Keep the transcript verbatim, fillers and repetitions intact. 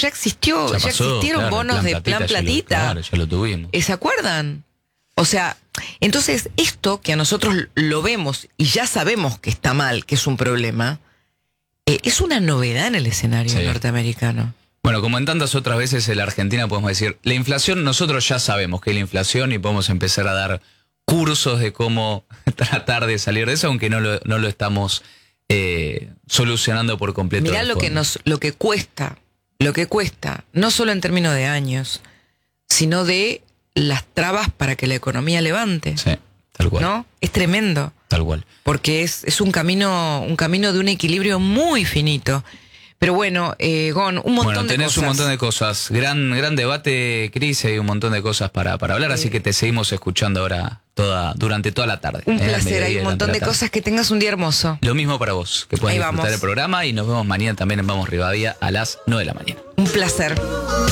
ya existió, ya, Ya pasó, existieron claro, bonos plan de plan platita, ya lo- platita. claro, ya lo tuvimos. ¿Se acuerdan? O sea, entonces esto que a nosotros lo vemos y ya sabemos que está mal, que es un problema, eh, es una novedad en el escenario Sí. norteamericano. Bueno, como en tantas otras veces en la Argentina podemos decir, la inflación, nosotros ya sabemos que hay la inflación y podemos empezar a dar cursos de cómo tratar de salir de eso, aunque no lo, no lo estamos eh, solucionando por completo. Mirá de lo que fondo. nos, lo que cuesta, lo que cuesta, no solo en términos de años, sino de las trabas para que la economía levante. Sí, tal cual. ¿No? Es tremendo, Tal cual. porque es, es un camino, un camino de un equilibrio muy finito. Pero bueno, eh, Gon, un montón Bueno, de tenés cosas. un montón de cosas. Gran, gran debate, Cris, hay un montón de cosas para, para hablar, así que te seguimos escuchando ahora toda, durante toda la tarde. Un eh, al placer, mediodía hay y un durante montón la de tarde. cosas. Que tengas un día hermoso. Lo mismo para vos, que puedas Ahí disfrutar vamos. el programa y nos vemos mañana también en Vamos Rivadavia a las nueve de la mañana. Un placer.